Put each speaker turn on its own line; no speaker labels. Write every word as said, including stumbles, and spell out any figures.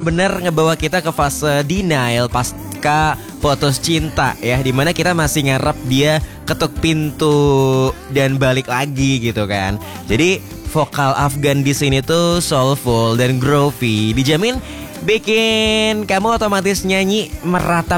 benar-benar ngebawa kita ke fase denial pasca putus cinta ya, dimana kita masih ngarep dia ketuk pintu dan balik lagi gitu kan. Jadi vokal Afgan di sini tuh soulful dan groovy, dijamin bikin kamu otomatis nyanyi meratap